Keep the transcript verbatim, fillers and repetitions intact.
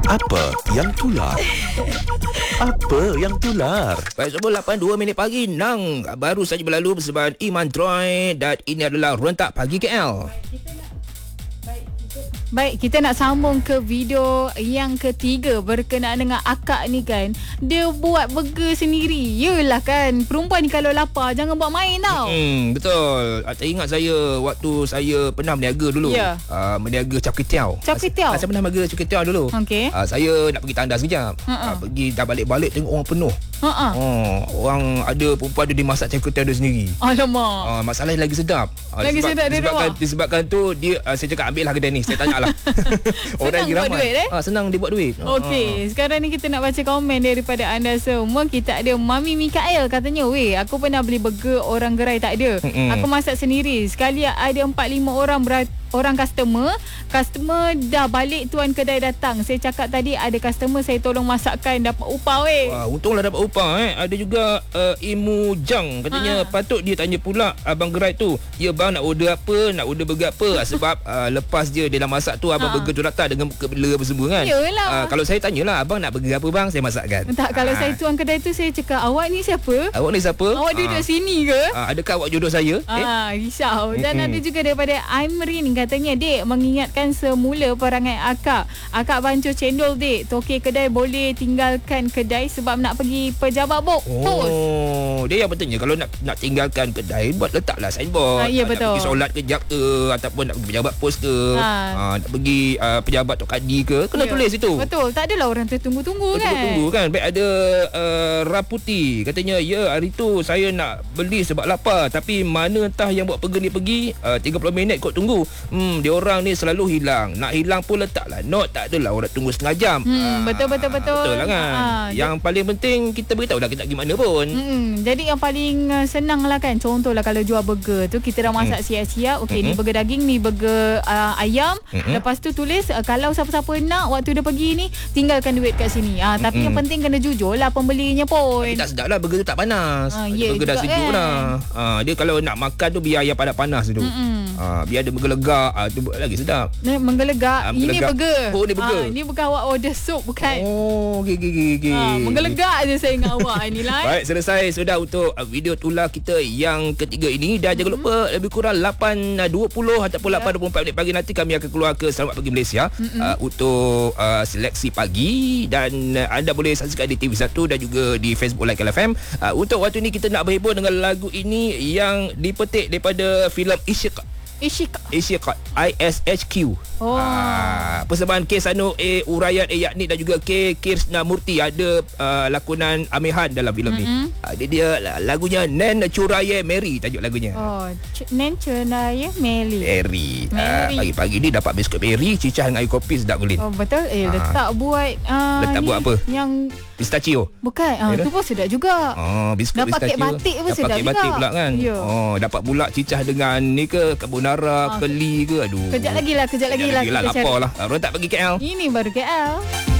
Apa yang tular? Apa yang tular? Baik, sebelum lapan dua minit pagi, Nang baru saja berlalu bersama Iman Troy dan ini adalah Rentak Pagi K L. Baik, kita nak sambung ke video yang ketiga berkenaan dengan akak ni kan. Dia buat burger sendiri. Yelah kan, perempuan ni kalau lapar jangan buat main tau. Hmm, betul. Tak ingat saya waktu saya pernah berniaga dulu. Ya. Uh, berniaga Char Kway Teow. Char Kway Teow? Saya pernah berniaga Char Kway Teow dulu. Okey. Uh, saya nak pergi tandas sekejap. Uh, pergi dah balik-balik tengok orang penuh. Ha-ha. Oh, orang ada perempuan ada dia masak Char Kway Teow dia sendiri. Alamak. Uh, masalahnya lagi sedap. Uh, Lagi sedap dia disebabkan, buat. disebabkan tu dia uh, saya cakap ambil lah kedai ni. Saya tanya lah. Senang buat duit eh? Ah, senang dia buat duit. Okey, sekarang ni kita nak baca komen daripada anda semua. Kita ada Mami Mikael katanya, weh, aku pernah beli burger orang gerai tak ada. Mm-mm. Aku masak sendiri. Sekali ada empat lima orang berat, orang customer. Customer dah balik, tuan kedai datang. Saya cakap tadi ada customer, saya tolong masakkan, dapat upah weh. Wah, untunglah dapat upah eh. Ada juga uh, Imu Jang katanya Ha. patut dia tanya pula abang gerai tu. Ya bang, nak order apa, nak order burger apa? Sebab uh, lepas je dia dah masak tu abang Ha. burger tu datang dengan muka bela apa semua kan. Yelah. Uh, kalau saya tanyalah abang nak burger apa bang, saya masakkan. Tak, kalau Ah. saya tuan kedai tu, saya cakap, awak ni siapa? Awak ni siapa? Awak duduk Ah. sini ke? Ah, adakah awak jodoh saya? Eh? Ah, risau. Dan Mm-mm. ada juga daripada Aimrin katanya, dek, mengingatkan semula perangai akak. Akak bancuh cendol, dek. Tokey kedai boleh tinggalkan kedai sebab nak pergi pejabat bok. Tos. Oh, dia yang pentingnya kalau nak nak tinggalkan kedai, buat letaklah signboard. Ah, ya, Nak betul. pergi solat kejap ke, ataupun nak pergi pejabat pos ke, Ha. ah, nak pergi uh, pejabat Tok Kadi ke, kena Ya, tulis situ. Betul. Tak adalah orang tertunggu-tunggu kan. Tunggu-tunggu kan. Baik, ada uh, Raputi katanya, ya hari tu saya nak beli sebab lapar, tapi mana entah yang buat pergi ni pergi uh, tiga puluh minit kot tunggu. Hmm, dia orang ni selalu hilang. Nak hilang pun letaklah note, tak adalah orang tunggu setengah jam. Hmm, betul, betul, betul. Betul lah kan. Ah, yang paling penting kita beritahu dah kita nak pergi mana pun. Hmm, jadi yang paling uh, senang lah kan. Contohlah kalau jual burger tu, kita dah masak siap-siap. Okey, Mm-mm. ni burger daging, ni burger uh, ayam. Mm-mm. Lepas tu tulis uh, kalau siapa-siapa nak waktu dia pergi ni, tinggalkan duit kat sini. Ah, tapi Mm-mm. yang penting kena jujur lah pembelinya pun. Tapi tak sedap lah, burger tu tak panas. Ah, ya Burger dah juga sejuk kan. dah. Ah, dia kalau nak makan tu biar yang panas-panas tu. Mm-mm. Ah, biar dia bergelegak, ah, tu lagi sedap. Ni menggelegak. Ah, Ini menggelegak. burger. Oh, ni burger. Ah, ni bukan awak order sup, bukan. Oh, okey okey okey. okey. Ah, menggelegak je saya dengan awak ni lah. Baik, selesai sudah untuk uh, video tular kita yang ketiga ini. Dan jangan lupa lebih kurang lapan dua puluh ataupun Ya. lapan dua puluh empat minit pagi nanti kami akan keluar ke Selamat Pagi Malaysia uh, untuk uh, seleksi pagi. Dan uh, anda boleh saksikan di T V satu dan juga di Facebook Like L F M. Uh, untuk waktu ini kita nak berhibur dengan lagu ini yang dipetik daripada filem Isyiqat. Isyiqat. Isyiqat, I S H Q. Oh. Ah, persembahan K Sano A Urayat A Yakni dan juga K Kirsna Murti. Ada uh, lakonan Amehan dalam filem Mm-hmm. ni. Uh, dia, dia lagunya Nen Curaye Mary tajuk lagunya. Oh, c- Nen Cenaya Meli. Mary. Uh, Mary. pagi-pagi ni dapat biskut Mary, cicah dengan air kopi sedap gulin. Oh, betul. Eh, Ah. letak buat uh, Letak ni, buat apa? Yang Pistachio. bukan. Ah, Ya, tu pun sedap juga. Oh, biskut Dapat pistachio. kek batik pun dapat sedap kek batik juga. pula kan. Ya. Oh, dapat pula cicah dengan ni ke carbonara, Ah. keli ke. Aduh. Kejap lagi lah, kejap lagi Kejap lah lagi lah, kita lapar cari. lah. Uh, Rentak Pagi K L. Ini baru K L.